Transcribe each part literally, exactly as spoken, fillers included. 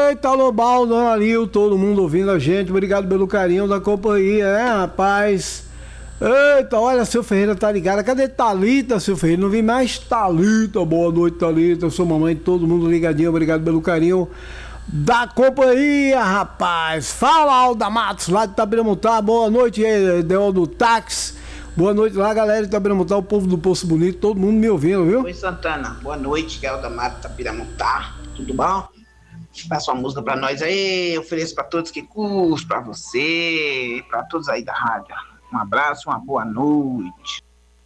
Eita, Lobal, Dona Lil, todo mundo ouvindo a gente. Obrigado pelo carinho da companhia, é, rapaz. Eita, olha, seu Ferreira tá ligado. Cadê Thalita, seu Ferreira? Não vi mais Thalita. Boa noite, Thalita. Eu sou mamãe, todo mundo ligadinho. Obrigado pelo carinho da companhia, rapaz. Fala, Alda Matos, lá de Itabiramutá. Boa noite, Deol do Táxi. Boa noite lá, galera de Itabiramutá, o povo do Poço Bonito, todo mundo me ouvindo, viu? Oi, Santana. Boa noite, Deol da Mata, Itabiramutá. Tudo bom? Passa uma música pra nós aí. Eu ofereço pra todos que curtem, pra você, pra todos aí da rádio. Um abraço, uma boa noite.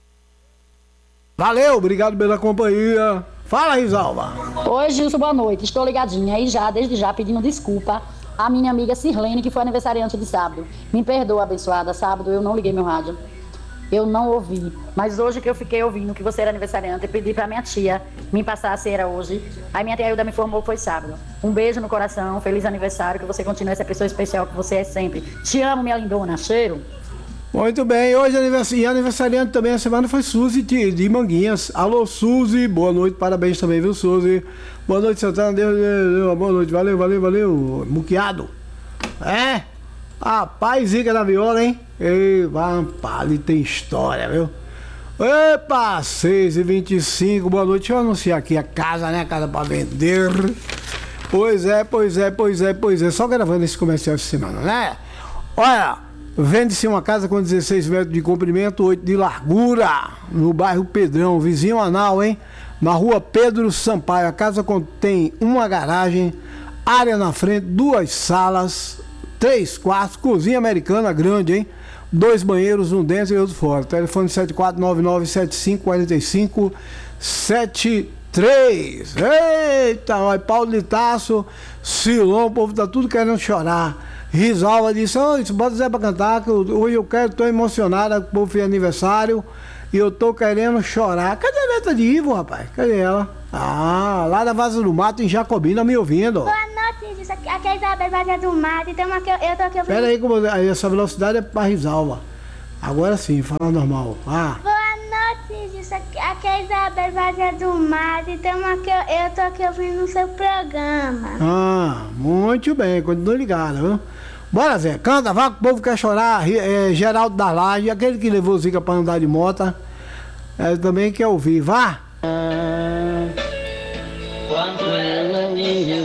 Valeu, obrigado pela companhia. Fala, Risalva. Oi, Gilson, boa noite. Estou ligadinha e já, desde já, pedindo desculpa à minha amiga Sirlene, que foi aniversariante de sábado. Me perdoa, abençoada. Sábado eu não liguei meu rádio. Eu não ouvi. Mas hoje que eu fiquei ouvindo que você era aniversariante, eu pedi pra minha tia me passar a cera hoje. Aí minha tia Hilda me informou que foi sábado. Um beijo no coração, feliz aniversário, que você continue essa pessoa especial que você é sempre. Te amo, minha lindona. Cheiro. Muito bem, hoje anivers... e aniversariante também a semana foi Suzy de, de Manguinhas. Alô, Suzy, boa noite, parabéns também, viu, Suzy? Boa noite, Santana, Deus, Deus, Deus, boa noite, valeu, valeu, valeu, muqueado. É, rapaz, zica da viola, hein? Ei, rapaz, ali tem história, viu? Epa, seis e vinte e cinco, boa noite, deixa eu anunciar aqui a casa, né, a casa pra vender. Pois é, pois é, pois é, pois é, só gravando esse comercial essa semana, né? Olha... Vende-se uma casa com dezesseis metros de comprimento, oito de largura, no bairro Pedrão, vizinho anal, hein? Na rua Pedro Sampaio. A casa contém uma garagem, área na frente, duas salas, três quartos, cozinha americana grande, hein? Dois banheiros, um dentro e outro fora. Telefone sete quatro nove nove sete cinco quatro cinco sete três. Eita, olha, Paulo de Tasso, Silão, o povo tá tudo querendo chorar. Risalva disse, oh, isso, bota o Zé pra cantar, que eu, hoje eu quero, tô emocionada, o povo fez aniversário e eu tô querendo chorar. Cadê a neta de Ivo, rapaz? Cadê ela? Ah, lá da Vaza do Mato, em Jacobina, me ouvindo. Boa noite, isso aqui, aqui é Isabel Vaza do Mato, então aqui, eu tô aqui ouvindo... Pera aí, como, aí, essa velocidade é pra Risalva. Agora sim, fala normal. Ah. Boa noite, isso aqui, aqui é Isabel Vaza do Mato, então aqui, eu tô aqui ouvindo o seu programa. Ah, muito bem, continua ligado, viu? Bora, Zé, canta, vá que o povo quer chorar. É, Geraldo da Laje, aquele que levou Zica pra andar de moto, é, também quer ouvir, vá. Quando ela me